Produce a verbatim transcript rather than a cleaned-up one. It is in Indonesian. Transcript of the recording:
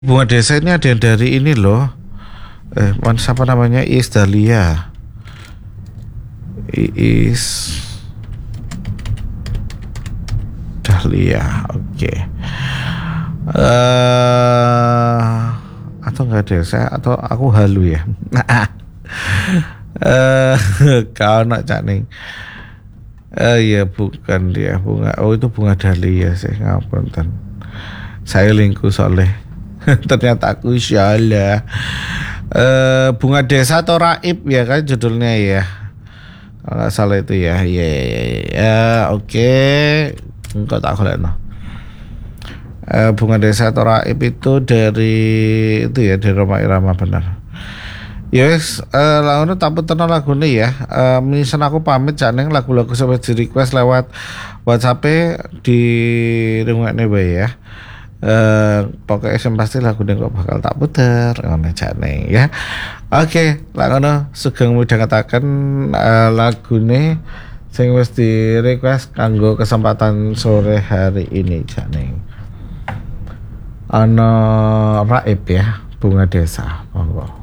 Bunga desa ini ada yang dari ini loh. Eh, man, siapa namanya? Iis Dahlia. Iis Dahlia. Oke. Okay. Uh, atau enggak desa atau aku halu ya. Eh, kau nak cak ning. Eh ya bukan dia bunga. Oh itu bunga dahlia sih, ngapunten. Saya lingku soleh. Ternyata aku salah. Eh bunga desa atau raib ya kan judulnya ya. Kalau nggak salah itu ya. Ya ya ya. ya. Oke. Engkau tak boleh no. Eh, bunga desa atau raib itu dari itu ya dari Rhoma Irama benar. Yes, uh, lalu tak puterno lagu nih ya. Uh, Misen aku pamit janeng lagu-lagu sampai di request lewat WhatsApp di rumah nih bay ya. Uh, pokoknya sem pasti lagu nih kok bakal tak puter ngono janeng ya. Oke, okay, lalu sugeng mudah katakan uh, lagu nih sing wis di request kanggo kesempatan sore hari ini janeng. Ana raib ya bunga desa monggo.